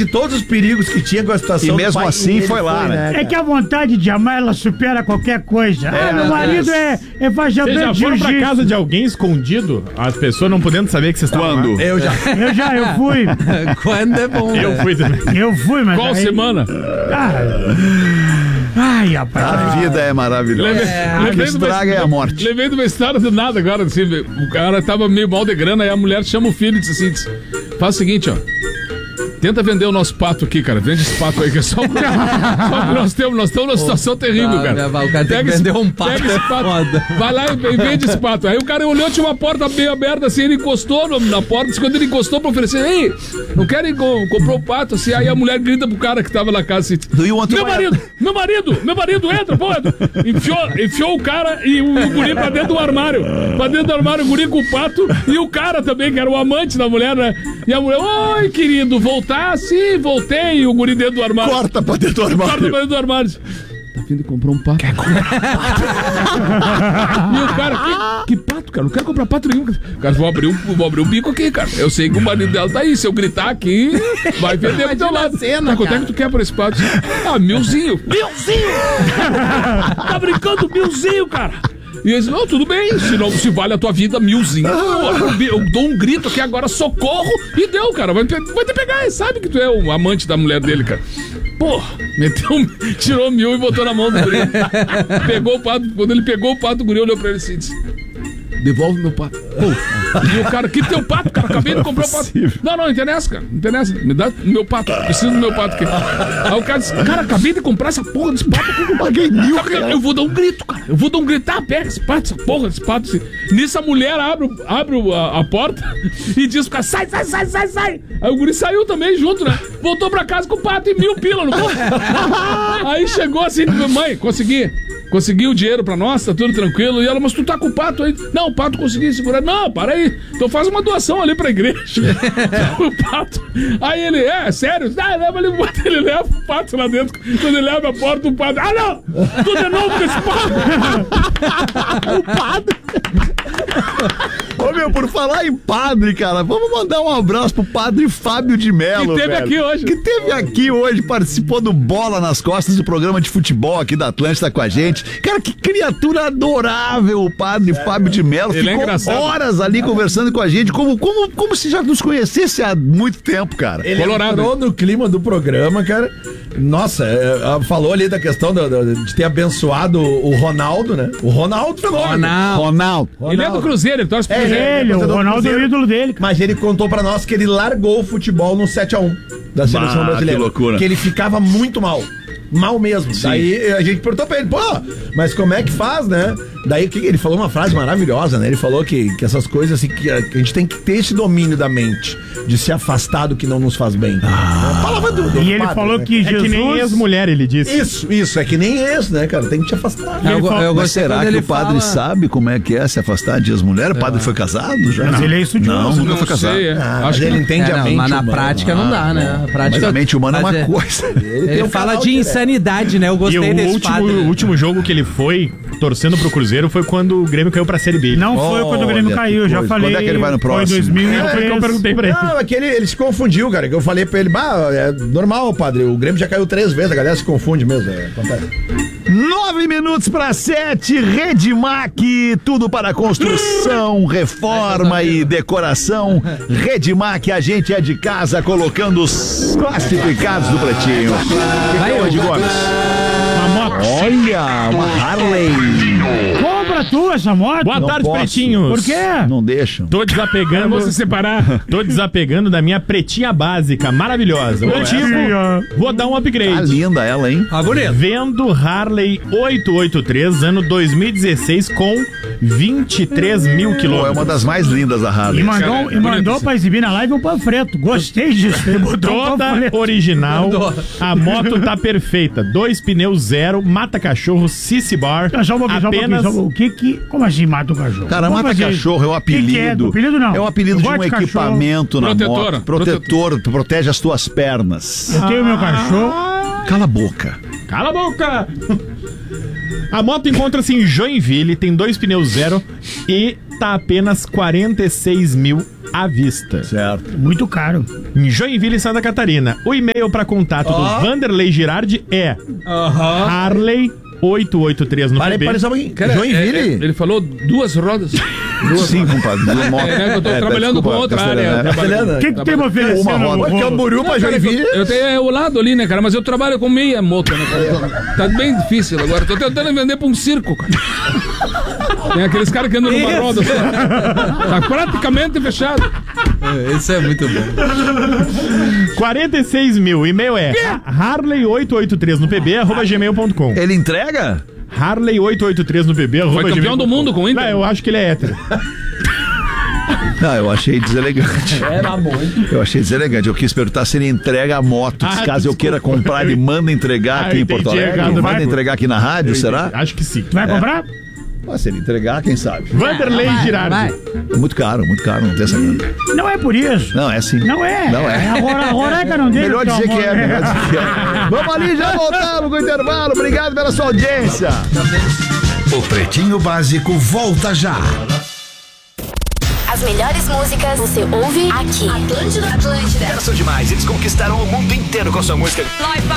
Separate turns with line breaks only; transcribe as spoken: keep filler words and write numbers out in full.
de todos os perigos que tinha com a situação.
E mesmo assim foi lá, né?
É que a vontade de amar, ela supera qualquer coisa. É, ah, meu marido é, é fajador
de jiu-jitsu. Vocês já foram pra casa de alguém escondido? As pessoas não podendo saber que vocês estavam
Quando?
lá?
Eu já.
Eu já, eu fui.
Quando é bom.
Eu fui também.
Eu fui, mas
Qual
aí...
semana?
Ah, ai, rapaz.
A vida é maravilhosa.
Levei,
É,
levei
o que estraga é a morte.
Levei de uma história do nada agora, assim, o cara tava meio mal de grana, aí a mulher chama o filho e diz assim, diz, faz o seguinte, ó, tenta vender o nosso pato aqui, cara, vende esse pato aí, que é só, só que nós temos, nós estamos numa situação terrível,
Ah,
cara.
minha- o cara tem que vender um pato,
pega esse
é
pato,
foda.
vai lá e vende esse pato. Aí o cara olhou, tinha uma porta bem aberta, assim, ele encostou no- na porta, disse, quando ele encostou pra oferecer, ei, não querem, co- comprou o pato, assim, aí a mulher grita pro cara que tava na casa, assim,
Do you want to
meu
buy a-
marido, meu marido, meu marido, entra, pô, entra. Enfiou, enfiou o cara e o, o guri pra dentro do armário. Pra dentro do armário, o guri com o pato e o cara também, que era o amante da mulher, né? E a mulher, oi, querido, voltar? Sim, voltei. E o guri dentro do armário.
Corta pra dentro do
Corta
armário.
pra dentro do armário. Tá a fim de comprar um pato? Quer comprar pato? E o cara, que, que pato, cara? Não quero comprar pato nenhum. Cara, vou abrir, um, vou abrir um bico aqui, cara. Eu sei que o marido dela tá aí. Se eu gritar aqui, vai vender pro teu lado.
cena,
Tá, quanto é
cara.
que tu quer por esse pato? Ah, milzinho. Milzinho! Tá brincando, milzinho, cara. E eles, não, tudo bem, se, não, se vale a tua vida, milzinho. Eu, eu dou um grito aqui agora, socorro, e deu, cara. Vai, vai te pegar, sabe que tu é o amante da mulher dele, cara. Porra, meteu, tirou mil e botou na mão do guri. Pegou o pato, quando ele pegou o pato, o guri olhou pra ele assim e disse, devolve meu pato. Pô. E o cara, que teu pato, cara? Acabei de comprar o pato. Não, não, não interessa, cara. Não interessa. Me dá meu pato. Preciso do meu pato aqui. Aí o cara disse, cara, acabei de comprar essa porra desse pato aqui. Eu paguei mil, cara. Eu vou dar um grito, cara. Eu vou dar um grito. Ah, pega esse pato, essa porra desse pato. Assim. Nisso a mulher abre, abre a, a porta e diz pro cara, sai, sai, sai, sai, sai. Aí o guri saiu também junto, né? Voltou pra casa com o pato e mil pila no bolso. Aí chegou assim, mãe, consegui. Consegui o dinheiro pra nós, tá tudo tranquilo. E ela, mas tu tá com o pato aí? Não, o pato consegui segurar. Não, para aí. Então faz uma doação ali pra igreja. O pato. Aí ele, é, sério? Ah, leva ele, ele leva o pato lá dentro. Quando ele leva a porta, o pato. Ah, não! Tudo de novo com esse pato.
O padre. Ô, meu, por falar em padre, cara, vamos mandar um abraço pro padre Fábio de Mello,
Que teve
velho.
aqui hoje.
Que teve aqui hoje, participou do Bola nas Costas, do programa de futebol aqui da Atlântida com a gente. Cara, que criatura adorável o padre é, Fábio de Mello.
Ele é
Ficou
engraçado.
horas ali conversando com a gente, como, como, como se já nos conhecesse há muito tempo, cara.
Ele
Colorado.
entrou no clima do programa, cara. Nossa, é, falou ali da questão do, do, de ter abençoado o Ronaldo, né? O Ronaldo Fenômeno.
Ronaldo.
Ronaldo.
Ele é do Cruzeiro, ele torce pro
É,
Cruzeiro.
Ele, o
torcedor do
Ronaldo é o
Cruzeiro.
ídolo dele, cara.
Mas ele contou pra nós que ele largou o futebol no sete a um da seleção
Bah,
brasileira.
que loucura.
Que ele ficava muito mal. Mal mesmo. Daí a gente perguntou pra ele, pô, mas como é que faz, né? Daí que ele falou uma frase maravilhosa, né? Ele falou que, que essas coisas assim, que a, que a gente tem que ter esse domínio da mente, de se afastar do que não nos faz bem. Ah, a palavra do, do
E ele
padre,
falou
né?
que
É
Jesus...
que nem ex-mulher, ele disse.
Isso, isso, é que nem esse, né, cara? Tem que te afastar.
Eu,
Ele fala-
eu
Mas
gostei
será
quando
que
ele
o padre
fala...
sabe como é que é se afastar de as-mulher? O padre foi casado já?
Mas ele é estudioso.
Não, nunca
Não
foi casado.
sei, é.
Ah, mas
Acho que
ele
não.
entende
É,
a
não,
mente
mas na
humana.
prática não dá, né? A prática,
Mas a mente humana é
mas
uma coisa.
Ele,
tem um
fala
canal
de
direto.
insanidade, né? Eu
E
gostei
o
desse
último,
padre.
o último jogo que ele foi, torcendo pro Cruzeiro, foi quando o Grêmio caiu pra Série B.
Não foi quando o Grêmio
Olha
caiu,
que
já
coisa.
falei.
Quando é que ele vai no próximo?
Foi dois mil e
É, foi o que eu perguntei pra ele.
Não, é que ele, ele se confundiu, cara. Que eu falei pra ele, bah, é normal, padre. O Grêmio já caiu três vezes, a galera se confunde mesmo. É, acontece.
Nove minutos para sete, Redmac, tudo para construção, reforma e decoração. Redmac, a gente é de casa, colocando os classificados do Pretinho.
Vai,
Que que é hoje,
eu-
Gomes?
Uma moto.
Olha, uma Harley.
Compra tu essa moto.
Boa
Não
tarde,
posso.
Pretinhos.
Por quê?
Não deixam.
Tô desapegando.
Vamos se separar.
Tô desapegando da minha pretinha básica, maravilhosa. O tipo, vou dar um
Tá
upgrade.
linda ela, hein?
Ah, bonito.
Vendo Harley oitocentos e oitenta e três, ano dois mil e dezesseis, com vinte e três mil
Pô, é
quilômetros.
uma das mais lindas da Harley.
E mandou,
Cara,
e mandou
bonito.
pra exibir na live um panfleto. Gostei disso. Ele botou um
Toda
panfleto.
original.
Mandou.
A moto tá perfeita. Dois pneus zero, mata cachorro, Sissy Bar.
Não, só um pouquinho, só um pouquinho,
Apenas
só um pouquinho. O que que... Como assim mata o cachorro?
Cara,
Vamos
mata
fazer
cachorro é o
isso. Que que é?
apelido.
Do apelido não.
É o apelido
Eu
de um
gosto cachorro.
equipamento na
Protetora.
moto. Protetor, protege as tuas pernas.
Eu tenho meu cachorro.
Cala a boca.
Cala a boca! A moto encontra-se em Joinville, tem dois pneus zero e tá apenas quarenta e seis mil
à vista.
Certo.
Muito caro.
Em Joinville, Santa Catarina. O e-mail para contato
Ó.
do Vanderlei Girardi é Harley oito oito três no
Parei,
P B.
parei só um pouquinho.
Cara, é- é-
Joinville?
ele falou duas rodas.
Sim, compadre. Duas motos.
É, né, eu tô
É,
trabalhando
desculpa,
com outra
Castelhano,
área.
né?
Eu trabalho-
Castelhano.
O que, que tem pra oferecer?
Uma
no-
roda.
Pô, que é um buru pra
Não, cara,
Joinville.
eu, eu tenho é, o lado ali, né, cara? Mas eu trabalho com meia moto, né, cara? Tá bem difícil agora. Tô tentando vender pra um circo, cara. Tem aqueles caras que andam numa
Isso.
roda só. Tá praticamente fechado.
Isso é muito bom.
quarenta e seis mil. O e-mail é Harley oito oito três no P B, arroba gmail ponto com.
Ele entrega?
Harley oito oito três no P B, arroba
Foi campeão
gmail ponto
do
com.
mundo com o Inter?
Não, eu acho que ele é hétero.
Não, eu achei deselegante.
Era muito.
Eu achei deselegante. Eu quis perguntar se ele entrega a moto.
Ah,
Caso eu
desculpa.
queira comprar, ele manda entregar
Ah,
aqui em
entendi
Porto Alegre.
errado.
Manda
Vai-
entregar aqui na rádio, será?
Acho que sim.
Tu vai comprar?
Ah, se ele entregar, quem sabe?
Vanderlei
Vai,
Girardi.
vai.
É muito caro, muito caro, não tem essa grana.
Não é por isso.
Não, é sim.
Não é.
Não é.
A Rora- a Roreca não deixa.
Melhor
teu
dizer que
amor.
é, melhor dizer que é. Vamos ali, já voltamos com o intervalo. Obrigado pela sua audiência.
O Pretinho Básico volta já.
As melhores músicas você ouve aqui. Atlântida, Atlântida.
São demais, eles conquistaram o mundo inteiro com sua música.